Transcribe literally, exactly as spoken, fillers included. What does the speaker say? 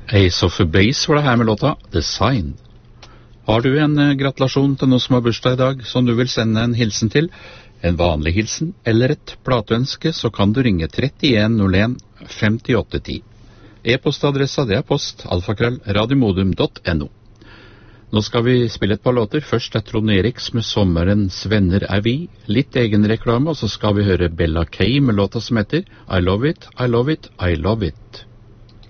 Ace of Base var det her med låta Design. Har du en eh, gratulasjon til noen som har bursdag i dag, som du vil sende en hilsen til, en vanlig hilsen eller et plateønske, så kan du ringe trettien null en femtiåtte ti. E-postadressa det er post, alfakrøll, radiomodum punktum no. Nå skal vi spille et par låter. Først er Trond Eriks med Sommerens venner er vi, litt egen reklame, og så skal vi høre Bella Kay med låta som heter I Love It, I Love It, I Love It.